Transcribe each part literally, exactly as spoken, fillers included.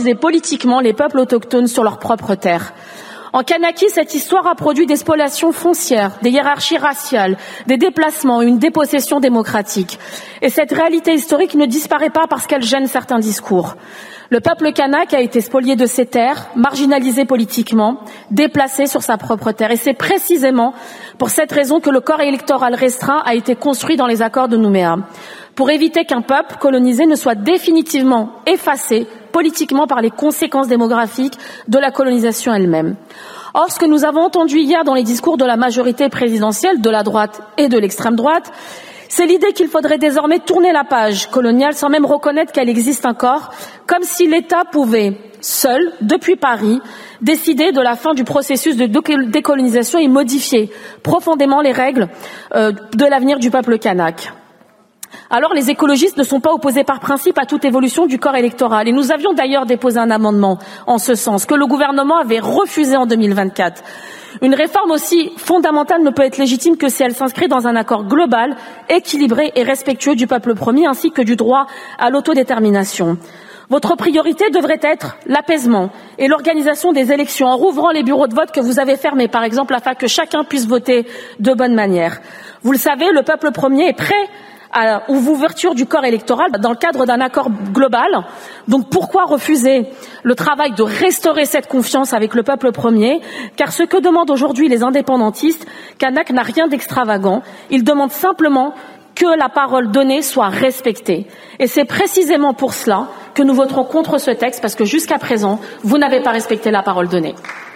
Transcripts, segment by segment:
coloniser politiquement les peuples autochtones sur leurs propres terres. En Kanaki, cette histoire a produit des spoliations foncières, des hiérarchies raciales, des déplacements, une dépossession démocratique. Et cette réalité historique ne disparaît pas parce qu'elle gêne certains discours. Le peuple kanak a été spolié de ses terres, marginalisé politiquement, déplacé sur sa propre terre. Et c'est précisément pour cette raison que le corps électoral restreint a été construit dans les accords de Nouméa, pour éviter qu'un peuple colonisé ne soit définitivement effacé politiquement par les conséquences démographiques de la colonisation elle-même. Or, ce que nous avons entendu hier dans les discours de la majorité présidentielle, de la droite et de l'extrême droite, c'est l'idée qu'il faudrait désormais tourner la page coloniale sans même reconnaître qu'elle existe encore, comme si l'État pouvait, seul, depuis Paris, décider de la fin du processus de décolonisation et modifier profondément les règles euh, de l'avenir du peuple kanak. Alors, les écologistes ne sont pas opposés par principe à toute évolution du corps électoral. Et nous avions d'ailleurs déposé un amendement en ce sens, que le gouvernement avait refusé en deux mille vingt-quatre. Une réforme aussi fondamentale ne peut être légitime que si elle s'inscrit dans un accord global, équilibré et respectueux du peuple premier, ainsi que du droit à l'autodétermination. Votre priorité devrait être l'apaisement et l'organisation des élections en rouvrant les bureaux de vote que vous avez fermés, par exemple, afin que chacun puisse voter de bonne manière. Vous le savez, le peuple premier est prêt à l'ouverture du corps électoral dans le cadre d'un accord global. Donc pourquoi refuser le travail de restaurer cette confiance avec le peuple premier? Car ce que demandent aujourd'hui les indépendantistes, Kanak n'a rien d'extravagant. Ils demandent simplement que la parole donnée soit respectée. Et c'est précisément pour cela que nous voterons contre ce texte, parce que jusqu'à présent, vous n'avez pas respecté la parole donnée.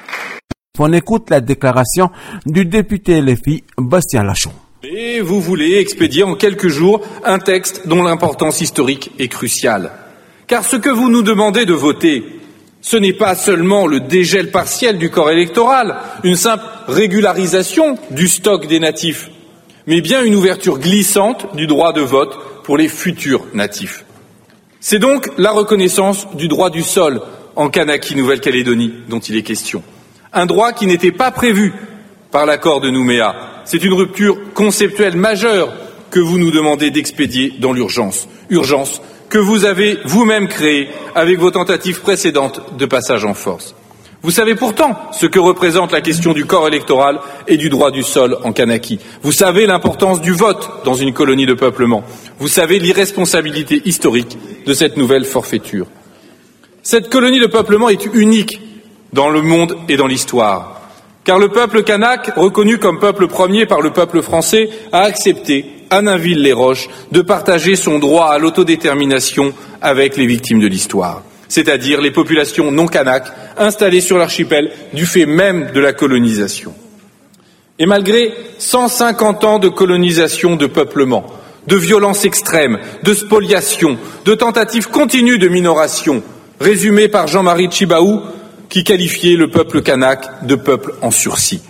On écoute la déclaration du député L F I, Bastien Lachaud. Et vous voulez expédier en quelques jours un texte dont l'importance historique est cruciale. Car ce que vous nous demandez de voter, ce n'est pas seulement le dégel partiel du corps électoral, une simple régularisation du stock des natifs, mais bien une ouverture glissante du droit de vote pour les futurs natifs. C'est donc la reconnaissance du droit du sol en Kanaki, Nouvelle-Calédonie, dont il est question. Un droit qui n'était pas prévu par l'accord de Nouméa. C'est une rupture conceptuelle majeure que vous nous demandez d'expédier dans l'urgence. Urgence que vous avez vous-même créée avec vos tentatives précédentes de passage en force. Vous savez pourtant ce que représente la question du corps électoral et du droit du sol en Kanaki. Vous savez l'importance du vote dans une colonie de peuplement. Vous savez l'irresponsabilité historique de cette nouvelle forfaiture. Cette colonie de peuplement est unique dans le monde et dans l'histoire. Car le peuple kanak, reconnu comme peuple premier par le peuple français, a accepté, à Nainville-les-Roches, de partager son droit à l'autodétermination avec les victimes de l'histoire, c'est-à-dire les populations non kanak installées sur l'archipel du fait même de la colonisation. Et malgré cent cinquante ans de colonisation, de peuplement, de violences extrêmes, de spoliation, de tentatives continues de minoration, résumées par Jean-Marie Tjibaou, qui qualifiait le peuple kanak de peuple en sursis.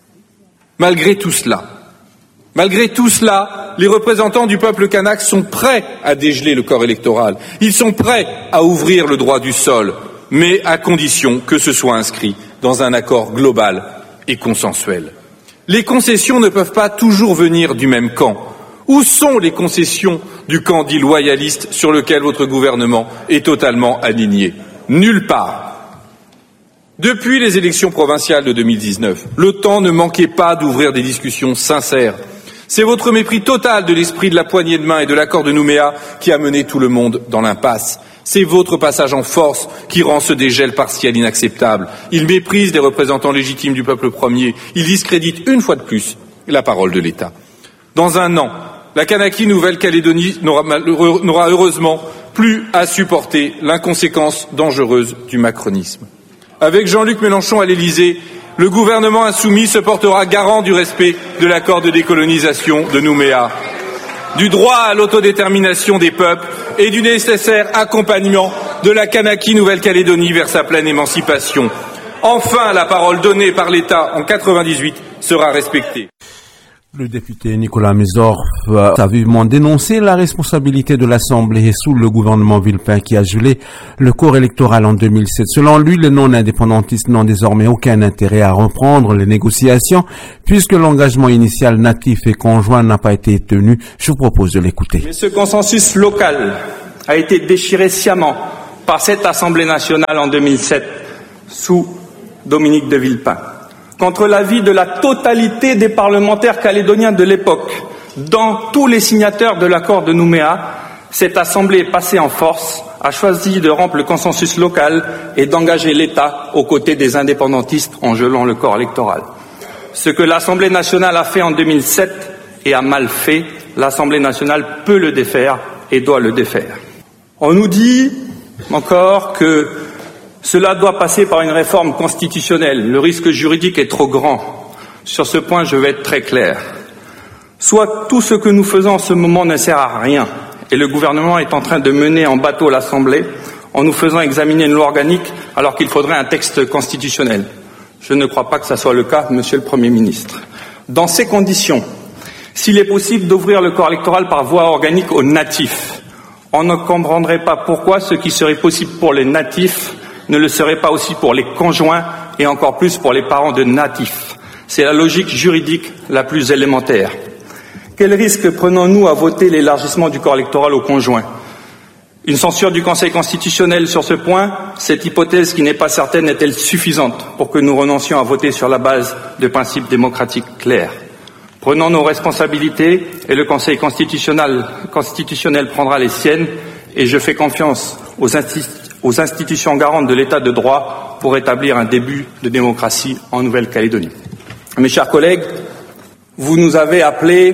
Malgré tout cela, malgré tout cela, les représentants du peuple kanak sont prêts à dégeler le corps électoral. Ils sont prêts à ouvrir le droit du sol, mais à condition que ce soit inscrit dans un accord global et consensuel. Les concessions ne peuvent pas toujours venir du même camp. Où sont les concessions du camp dit loyaliste sur lequel votre gouvernement est totalement aligné? Nulle part. Depuis les élections provinciales de deux mille dix-neuf, le temps ne manquait pas d'ouvrir des discussions sincères. C'est votre mépris total de l'esprit de la poignée de main et de l'accord de Nouméa qui a mené tout le monde dans l'impasse. C'est votre passage en force qui rend ce dégel partiel inacceptable. Il méprise les représentants légitimes du peuple premier. Il discrédite une fois de plus la parole de l'État. Dans un an, la Kanaki Nouvelle-Calédonie n'aura heureusement plus à supporter l'inconséquence dangereuse du macronisme. Avec Jean-Luc Mélenchon à l'Élysée, le gouvernement insoumis se portera garant du respect de l'accord de décolonisation de Nouméa, du droit à l'autodétermination des peuples et du nécessaire accompagnement de la Kanaki Nouvelle-Calédonie vers sa pleine émancipation. Enfin, la parole donnée par l'État en quatre-vingt-dix-huit sera respectée. Le député Nicolas Mézorf a vivement dénoncé la responsabilité de l'Assemblée sous le gouvernement Villepin qui a gelé le corps électoral en deux mille sept. Selon lui, les non-indépendantistes n'ont désormais aucun intérêt à reprendre les négociations puisque l'engagement initial natif et conjoint n'a pas été tenu. Je vous propose de l'écouter. Mais ce consensus local a été déchiré sciemment par cette Assemblée nationale en deux mille sept, sous Dominique de Villepin. Contre l'avis de la totalité des parlementaires calédoniens de l'époque, dont tous les signataires de l'accord de Nouméa, cette Assemblée passée en force a choisi de rompre le consensus local et d'engager l'État aux côtés des indépendantistes en gelant le corps électoral. Ce que l'Assemblée nationale a fait en deux mille sept et a mal fait, l'Assemblée nationale peut le défaire et doit le défaire. On nous dit encore que cela doit passer par une réforme constitutionnelle. Le risque juridique est trop grand. Sur ce point, je vais être très clair. Soit tout ce que nous faisons en ce moment ne sert à rien, et le gouvernement est en train de mener en bateau l'Assemblée en nous faisant examiner une loi organique alors qu'il faudrait un texte constitutionnel. Je ne crois pas que ce soit le cas, Monsieur le Premier ministre. Dans ces conditions, s'il est possible d'ouvrir le corps électoral par voie organique aux natifs, on ne comprendrait pas pourquoi ce qui serait possible pour les natifs ne le serait pas aussi pour les conjoints et encore plus pour les parents de natifs. C'est la logique juridique la plus élémentaire. Quel risque prenons-nous à voter l'élargissement du corps électoral aux conjoints? Une censure du Conseil constitutionnel sur ce point, cette hypothèse qui n'est pas certaine est-elle suffisante pour que nous renoncions à voter sur la base de principes démocratiques clairs? Prenons nos responsabilités et le Conseil constitutionnel, constitutionnel prendra les siennes et je fais confiance aux, insti aux institutions garantes de l'état de droit pour établir un début de démocratie en Nouvelle-Calédonie. Mes chers collègues, vous nous avez appelés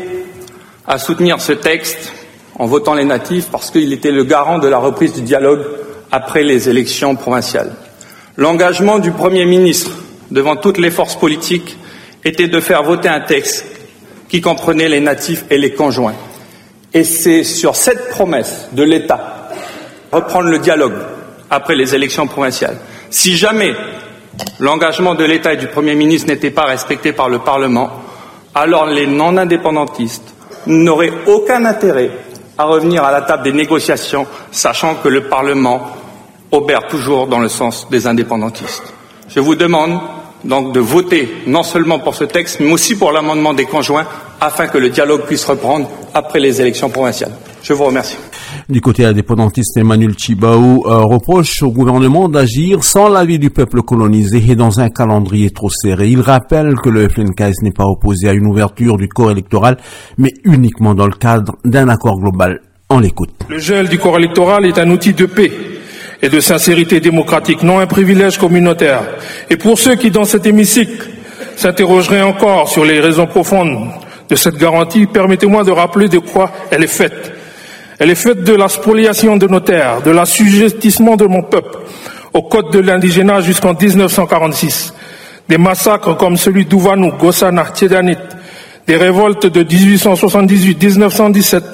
à soutenir ce texte en votant les natifs parce qu'il était le garant de la reprise du dialogue après les élections provinciales. L'engagement du Premier ministre devant toutes les forces politiques était de faire voter un texte qui comprenait les natifs et les conjoints. Et c'est sur cette promesse de l'État, reprendre le dialogue après les élections provinciales. Si jamais l'engagement de l'État et du Premier ministre n'était pas respecté par le Parlement, alors les non-indépendantistes n'auraient aucun intérêt à revenir à la table des négociations, sachant que le Parlement obère toujours dans le sens des indépendantistes. Je vous demande donc de voter non seulement pour ce texte, mais aussi pour l'amendement des conjoints, afin que le dialogue puisse reprendre après les élections provinciales. Je vous remercie. Du côté indépendantiste, Emmanuel Tjibaou euh, reproche au gouvernement d'agir sans l'avis du peuple colonisé et dans un calendrier trop serré. Il rappelle que le F L N K S n'est pas opposé à une ouverture du corps électoral, mais uniquement dans le cadre d'un accord global. On l'écoute. Le gel du corps électoral est un outil de paix et de sincérité démocratique, non un privilège communautaire. Et pour ceux qui, dans cet hémicycle, s'interrogeraient encore sur les raisons profondes de cette garantie, permettez-moi de rappeler de quoi elle est faite. Elle est faite de la spoliation de nos terres, de l'assujettissement de mon peuple au code de l'indigénat jusqu'en mille neuf cent quarante-six, des massacres comme celui d'Ouvanou, Gossana, Tiedanit, des révoltes de mille huit cent soixante-dix-huit à mille neuf cent dix-sept.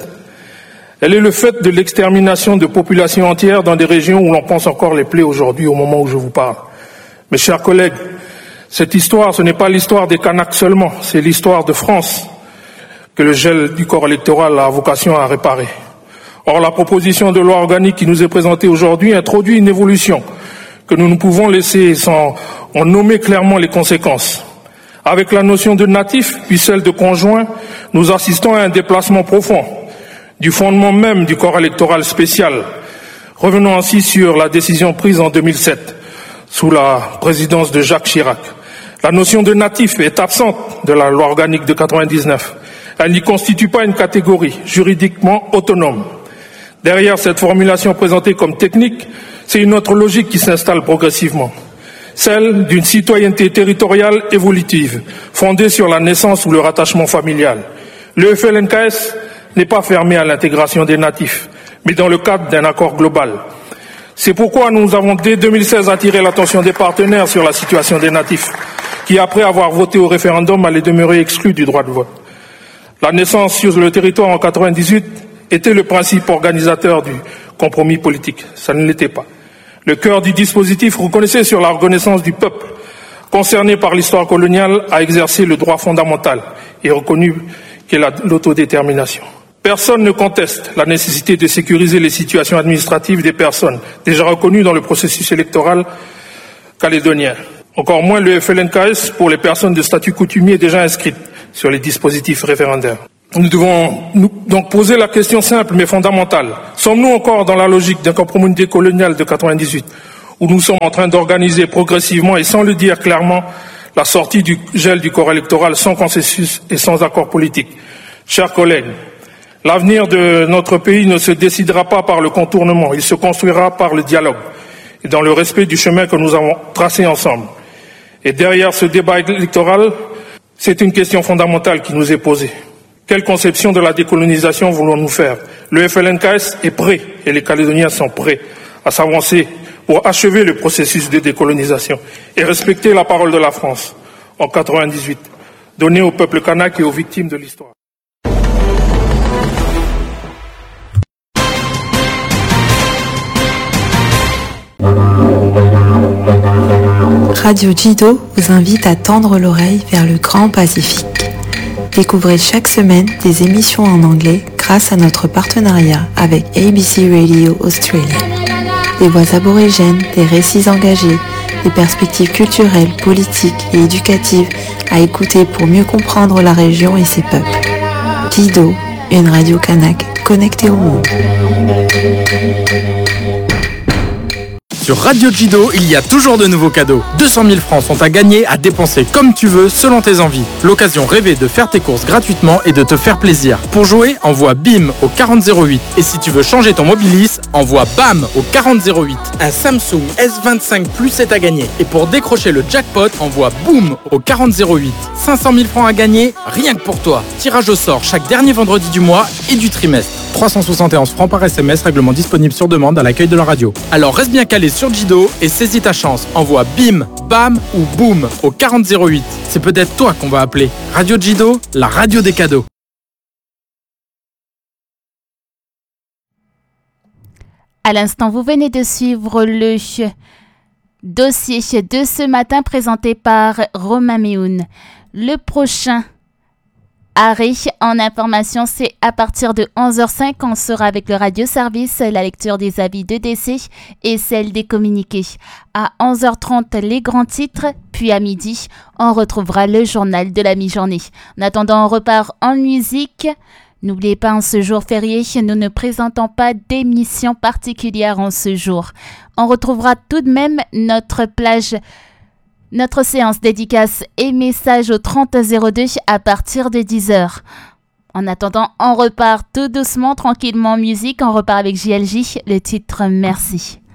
Elle est le fait de l'extermination de populations entières dans des régions où l'on pense encore les plaies aujourd'hui au moment où je vous parle. Mes chers collègues, cette histoire, ce n'est pas l'histoire des Kanaks seulement, c'est l'histoire de France que le gel du corps électoral a vocation à réparer. Or, la proposition de loi organique qui nous est présentée aujourd'hui introduit une évolution que nous ne pouvons laisser sans en nommer clairement les conséquences. Avec la notion de natif, puis celle de conjoint, nous assistons à un déplacement profond du fondement même du corps électoral spécial. Revenons ainsi sur la décision prise en deux mille sept, sous la présidence de Jacques Chirac. La notion de natif est absente de la loi organique de quatre-vingt-dix-neuf. Elle n'y constitue pas une catégorie juridiquement autonome. Derrière cette formulation présentée comme technique, c'est une autre logique qui s'installe progressivement, celle d'une citoyenneté territoriale évolutive, fondée sur la naissance ou le rattachement familial. Le F L N K S n'est pas fermé à l'intégration des natifs, mais dans le cadre d'un accord global. C'est pourquoi nous avons dès deux mille seize attiré l'attention des partenaires sur la situation des natifs, qui après avoir voté au référendum allaient demeurer exclus du droit de vote. La naissance sur le territoire en quatre-vingt-dix-huit était le principe organisateur du compromis politique. Ça ne l'était pas. Le cœur du dispositif reconnaissait sur la reconnaissance du peuple concerné par l'histoire coloniale à exercer le droit fondamental et reconnu qu'est l'autodétermination. Personne ne conteste la nécessité de sécuriser les situations administratives des personnes déjà reconnues dans le processus électoral calédonien. Encore moins le F L N K S pour les personnes de statut coutumier déjà inscrites sur les dispositifs référendaires. Nous devons nous, donc poser la question simple mais fondamentale. Sommes-nous encore dans la logique d'un compromis décolonial de quatre-vingt-dix-huit, où nous sommes en train d'organiser progressivement et sans le dire clairement la sortie du gel du corps électoral sans consensus et sans accord politique? Chers collègues, l'avenir de notre pays ne se décidera pas par le contournement, il se construira par le dialogue et dans le respect du chemin que nous avons tracé ensemble. Et derrière ce débat électoral, c'est une question fondamentale qui nous est posée. Quelle conception de la décolonisation voulons-nous faire? Le F L N K S est prêt et les Calédoniens sont prêts à s'avancer pour achever le processus de décolonisation et respecter la parole de la France en quatre-vingt-dix-huit, donnée au peuple kanak et aux victimes de l'histoire. Radio Jido vous invite à tendre l'oreille vers le grand Pacifique. Découvrez chaque semaine des émissions en anglais grâce à notre partenariat avec A B C Radio Australia. Des voix aborigènes, des récits engagés, des perspectives culturelles, politiques et éducatives à écouter pour mieux comprendre la région et ses peuples. Jido, une radio kanak connectée au monde. Sur Radio Jido, il y a toujours de nouveaux cadeaux. deux cent mille francs sont à gagner, à dépenser comme tu veux, selon tes envies. L'occasion rêvée de faire tes courses gratuitement et de te faire plaisir. Pour jouer, envoie BIM au quarante zéro huit. Et si tu veux changer ton Mobilis, envoie BAM au quarante zéro huit. Un Samsung S vingt-cinq Plus est à gagner. Et pour décrocher le jackpot, envoie BOOM au quarante zéro huit. cinq cent mille francs à gagner, rien que pour toi. Tirage au sort chaque dernier vendredi du mois et du trimestre. trois cent soixante et onze francs par S M S, règlement disponible sur demande à l'accueil de la radio. Alors reste bien calé sur Jido et saisis ta chance. Envoie BIM, BAM ou BOOM au quarante zéro huit. C'est peut-être toi qu'on va appeler. Radio Jido, la radio des cadeaux. À l'instant, vous venez de suivre le dossier de ce matin présenté par Romain Méhoun. Le prochain arrêt en information, c'est à partir de onze heures cinq. On sera avec le radio-service, la lecture des avis de décès et celle des communiqués. À onze heures trente, les grands titres, puis à midi, on retrouvera le journal de la mi-journée. En attendant, on repart en musique. N'oubliez pas, en ce jour férié, nous ne présentons pas d'émission particulière en ce jour. On retrouvera tout de même notre plage, notre séance dédicace et message au trente zéro deux à partir de dix heures. En attendant, on repart tout doucement, tranquillement en musique. On repart avec J L J, le titre Merci.